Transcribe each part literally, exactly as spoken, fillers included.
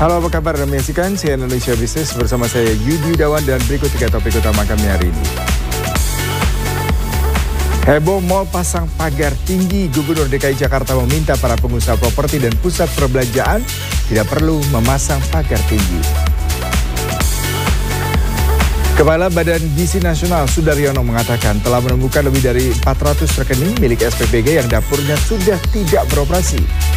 Halo, apa kabar? Anda menyaksikan C N N Indonesia Business bersama saya Yudi Yudawan dan berikut tiga topik utama kami hari ini. Heboh mal pasang pagar tinggi, Gubernur D K I Jakarta meminta para pengusaha properti dan pusat perbelanjaan tidak perlu memasang pagar tinggi. Kepala Badan Gizi Nasional Sudaryono mengatakan telah menemukan lebih dari empat ratus rekening milik S P B G yang dapurnya sudah tidak beroperasi.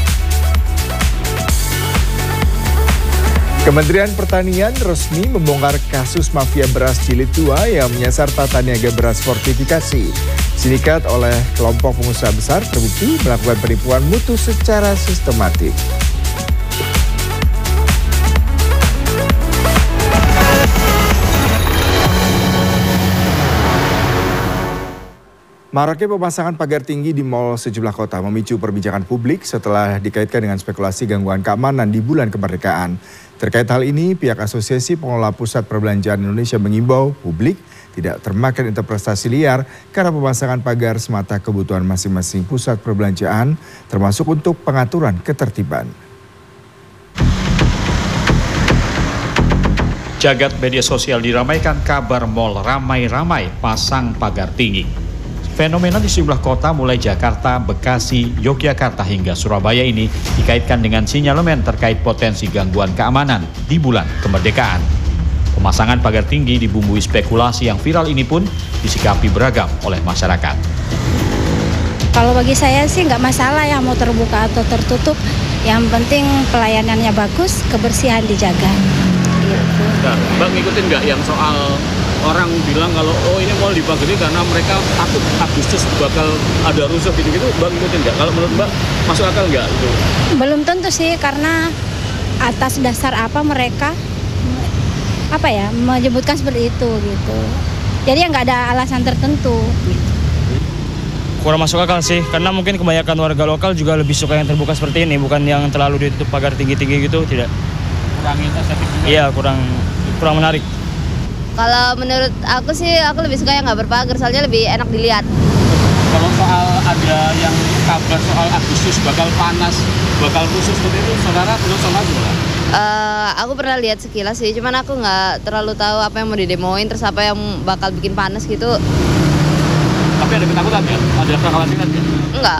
Kementerian Pertanian resmi membongkar kasus mafia beras jilid dua yang menyasar tata niaga beras fortifikasi. Sindikat oleh kelompok pengusaha besar terbukti melakukan penipuan mutu secara sistematik. Maraknya pemasangan pagar tinggi di mal sejumlah kota memicu perbincangan publik setelah dikaitkan dengan spekulasi gangguan keamanan di bulan kemerdekaan. Terkait hal ini, pihak Asosiasi Pengelola Pusat Perbelanjaan Indonesia mengimbau publik tidak termakan interpretasi liar karena pemasangan pagar semata kebutuhan masing-masing pusat perbelanjaan, termasuk untuk pengaturan ketertiban. Jagat media sosial diramaikan kabar mal ramai-ramai pasang pagar tinggi. Fenomena di sejumlah kota mulai Jakarta, Bekasi, Yogyakarta hingga Surabaya ini dikaitkan dengan sinyalemen terkait potensi gangguan keamanan di bulan kemerdekaan. Pemasangan pagar tinggi dibumbui spekulasi yang viral ini pun disikapi beragam oleh masyarakat. Kalau bagi saya sih nggak masalah ya mau terbuka atau tertutup. Yang penting pelayanannya bagus, kebersihan dijaga. Gitu. Nah, Mbak ngikutin nggak yang soal orang bilang kalau oh ini mau dipagari karena mereka takut Agustus bakal ada rusuh gitu-gitu, Mbak ngikutin nggak? Kalau menurut Mbak masuk akal nggak itu? Belum tentu sih, karena atas dasar apa mereka apa ya menyebutkan seperti itu gitu. Jadi ya nggak ada alasan tertentu. Gitu. Kurang masuk akal sih, karena mungkin kebanyakan warga lokal juga lebih suka yang terbuka seperti ini, bukan yang terlalu ditutup pagar tinggi-tinggi gitu, tidak. Kurang estetik juga. Iya, kurang kurang menarik. Kalau menurut aku sih, aku lebih suka yang nggak berpagar, soalnya lebih enak dilihat. Kalau soal ada yang kabar soal Agustus bakal panas, bakal khusus seperti itu, saudara menurut saudara gimana? Uh, aku pernah lihat sekilas sih, cuman aku nggak terlalu tahu apa yang mau didemoin, terus apa yang bakal bikin panas gitu. Tapi ada ketakutan ya? Ada kekhawatiran ya? Enggak.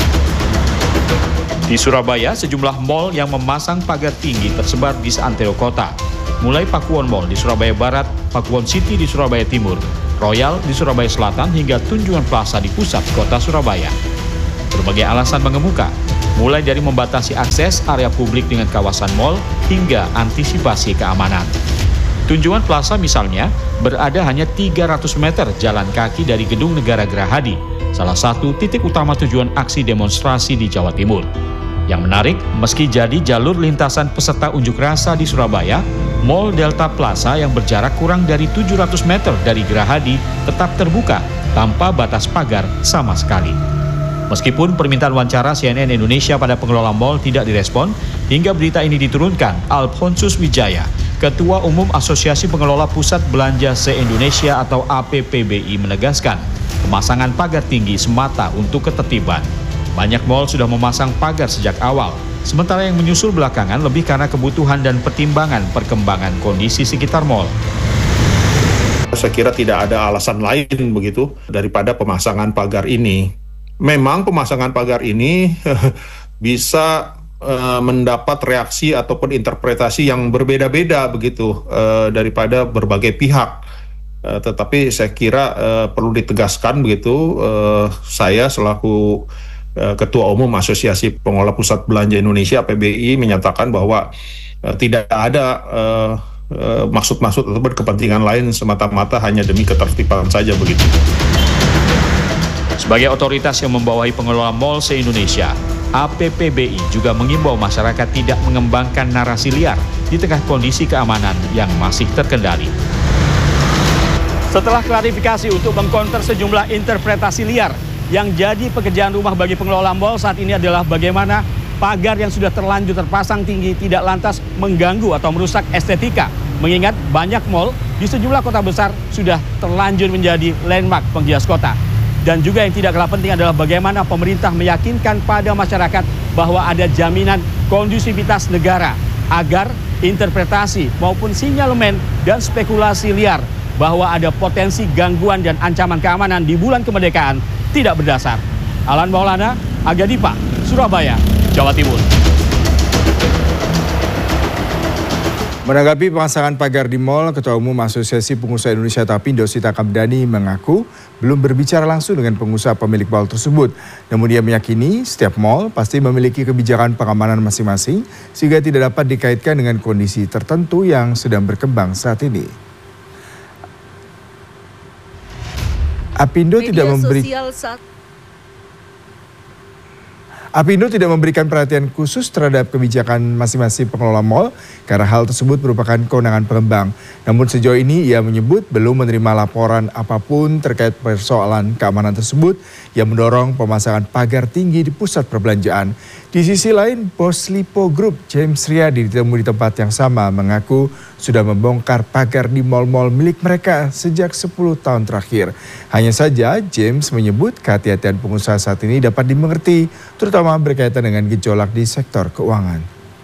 Di Surabaya, sejumlah mal yang memasang pagar tinggi tersebar di seantero kota. Mulai Pakuwon Mall di Surabaya Barat, Pakuwon City di Surabaya Timur, Royal di Surabaya Selatan hingga Tunjungan Plaza di pusat kota Surabaya. Berbagai alasan mengemuka, mulai dari membatasi akses area publik dengan kawasan mal hingga antisipasi keamanan. Tunjungan Plaza misalnya berada hanya tiga ratus meter jalan kaki dari Gedung Negara Gerahadi, salah satu titik utama tujuan aksi demonstrasi di Jawa Timur. Yang menarik, meski jadi jalur lintasan peserta unjuk rasa di Surabaya, Mall Delta Plaza yang berjarak kurang dari tujuh ratus meter dari Gerahadi tetap terbuka tanpa batas pagar sama sekali. Meskipun permintaan wawancara C N N Indonesia pada pengelola mal tidak direspon, hingga berita ini diturunkan, Alphonsus Wijaya, Ketua Umum Asosiasi Pengelola Pusat Belanja se-Indonesia atau A P P B I menegaskan, pemasangan pagar tinggi semata untuk ketertiban. Banyak mal sudah memasang pagar sejak awal, sementara yang menyusul belakangan lebih karena kebutuhan dan pertimbangan perkembangan kondisi sekitar mal. Saya kira tidak ada alasan lain begitu daripada pemasangan pagar ini. Memang pemasangan pagar ini bisa uh, mendapat reaksi ataupun interpretasi yang berbeda-beda begitu uh, daripada berbagai pihak. Uh, tetapi saya kira uh, perlu ditegaskan begitu, uh, saya selaku Ketua Umum Asosiasi Pengelola Pusat Belanja Indonesia A P B I menyatakan bahwa uh, tidak ada uh, uh, maksud-maksud ataupun kepentingan lain semata-mata hanya demi ketertiban saja begitu. Sebagai otoritas yang membawahi pengelola mal se-Indonesia, A P P B I juga mengimbau masyarakat tidak mengembangkan narasi liar di tengah kondisi keamanan yang masih terkendali. Setelah klarifikasi untuk mengkonter sejumlah interpretasi liar, yang jadi pekerjaan rumah bagi pengelola mal saat ini adalah bagaimana pagar yang sudah terlanjur terpasang tinggi tidak lantas mengganggu atau merusak estetika. Mengingat banyak mal di sejumlah kota besar sudah terlanjur menjadi landmark penghias kota. Dan juga yang tidak kalah penting adalah bagaimana pemerintah meyakinkan pada masyarakat bahwa ada jaminan kondusivitas negara agar interpretasi maupun sinyalemen dan spekulasi liar bahwa ada potensi gangguan dan ancaman keamanan di bulan kemerdekaan tidak berdasar. Alan Maulana, Aga Dipa, Surabaya, Jawa Timur. Menanggapi pemasangan pagar di mal, Ketua Umum Asosiasi Pengusaha Indonesia Tapindo Sita Kamdani mengaku belum berbicara langsung dengan pengusaha pemilik mal tersebut. Namun dia meyakini setiap mal pasti memiliki kebijakan pengamanan masing-masing sehingga tidak dapat dikaitkan dengan kondisi tertentu yang sedang berkembang saat ini. Apindo tidak memberi Apindo tidak memberikan perhatian khusus terhadap kebijakan masing-masing pengelola mal karena hal tersebut merupakan kewenangan pengembang. Namun sejauh ini ia menyebut belum menerima laporan apapun terkait persoalan keamanan tersebut yang mendorong pemasangan pagar tinggi di pusat perbelanjaan. Di sisi lain, bos Lipo Group James Riyadi ditemui di tempat yang sama mengaku sudah membongkar pagar di mal-mal milik mereka sejak sepuluh tahun terakhir. Hanya saja James menyebut kehati-hatian pengusaha saat ini dapat dimengerti, terutama berkaitan dengan gejolak di sektor keuangan.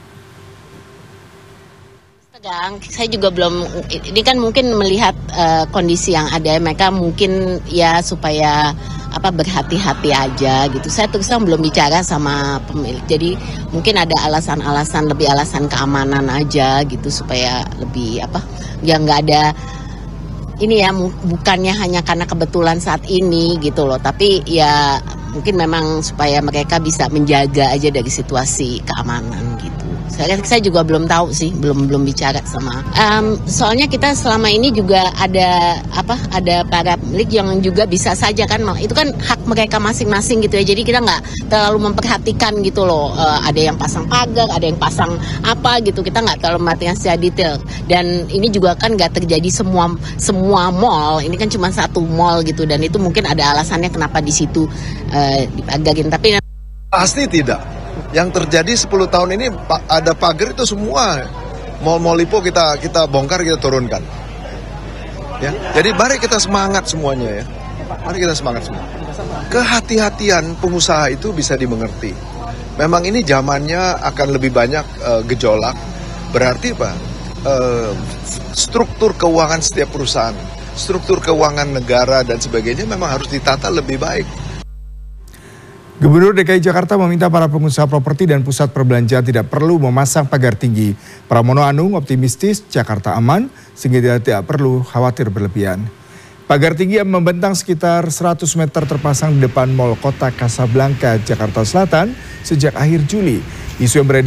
Sedang, saya juga belum, ini kan mungkin melihat uh, kondisi yang ada, mereka mungkin ya supaya apa berhati-hati aja gitu. Saya terus terang belum bicara sama pemilik, jadi mungkin ada alasan-alasan lebih alasan keamanan aja gitu supaya lebih apa, ya nggak ada ini ya, bukannya hanya karena kebetulan saat ini gitu loh, tapi ya mungkin memang supaya mereka bisa menjaga aja dari situasi keamanan gitu. Saya, saya juga belum tahu sih, belum belum bicara sama. Um, soalnya kita selama ini juga ada apa, ada para pemilik yang juga bisa saja kan, itu kan hak mereka masing-masing gitu ya. Jadi kita nggak terlalu memperhatikan gitu loh. Uh, ada yang pasang pagar, ada yang pasang apa gitu. Kita nggak terlalu memperhatikan secara detail. Dan ini juga kan nggak terjadi semua semua mall. Ini kan cuma satu mall gitu. Dan itu mungkin ada alasannya kenapa di situ uh, dipagarin. Tapi pasti tidak. Yang terjadi sepuluh tahun ini ada pagar itu semua mal-mal Lipo kita kita bongkar, kita turunkan. Ya. Jadi mari kita semangat semuanya ya. Mari kita semangat semua. Kehati-hatian pengusaha itu bisa dimengerti. Memang ini zamannya akan lebih banyak uh, gejolak. Berarti apa? Uh, struktur keuangan setiap perusahaan, struktur keuangan negara dan sebagainya memang harus ditata lebih baik. Gubernur D K I Jakarta meminta para pengusaha properti dan pusat perbelanjaan tidak perlu memasang pagar tinggi. Pramono Anung optimistis Jakarta aman sehingga tidak perlu khawatir berlebihan. Pagar tinggi yang membentang sekitar seratus meter terpasang di depan Mall Kota Kasablanka, Jakarta Selatan sejak akhir Juli. Isu yang beredar